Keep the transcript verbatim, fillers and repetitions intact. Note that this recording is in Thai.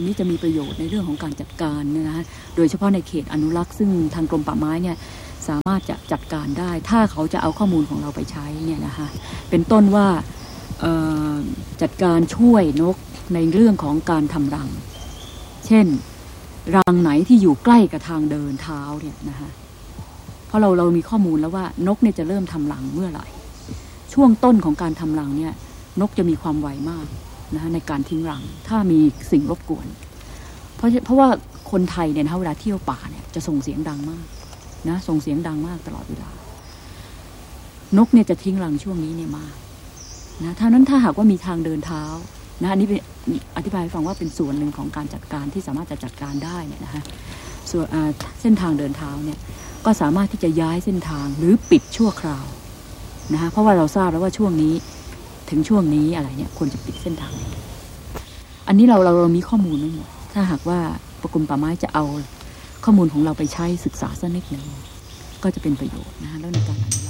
นี้จะมีประโยชน์ในเรื่องของการจัดการเนี่ยนะคะโดยเฉพาะในเขตอนุรักษ์ซึ่งทางกรมป่าไม้เนี่ยสามารถจะจัดการได้ถ้าเขาจะเอาข้อมูลของเราไปใช้เนี่ยนะคะเป็นต้นว่าจัดการช่วยนกในเรื่องของการทำรังเช่นรังไหนที่อยู่ใกล้กับทางเดินเท้าเนี่ยนะคะเพราะเราเรามีข้อมูลแล้วว่านกเนี่ยจะเริ่มทำรังเมื่อไหร่ช่วงต้นของการทำรังเนี่ยนกจะมีความไวมากนะในการทิ้งรังถ้ามีสิ่งรบกวนเพราะเพราะว่าคนไทยเนี่ยนะเวลาเที่ยวป่าเนี่ยจะส่งเสียงดังมากนะส่งเสียงดังมากตลอดเวลานกเนี่ยจะทิ้งรังช่วงนี้เนี่ยมากนะถ้านั้นถ้าหากว่ามีทางเดินเท้านะอันนี้เป็นอธิบายให้ฟังว่าเป็นส่วนหนึ่งของการจัดการที่สามารถจะจัดการได้เนี่ยนะคะส่วนเส้นทางเดินเท้าเนี่ยก็สามารถที่จะย้ายเส้นทางหรือปิดชั่วคราวนะคะเพราะว่าเราทราบแล้วว่าช่วงนี้ถึงช่วงนี้อะไรเนี่ยควรจะปิดเส้นทางนี้อันนี้เราเราเรามีข้อมูลไม่หมดถ้าหากว่ากรมป่าไม้จะเอาข้อมูลของเราไปใช้ศึกษาสักนิดหนึ่งก็จะเป็นประโยชน์นะคะแล้วในการ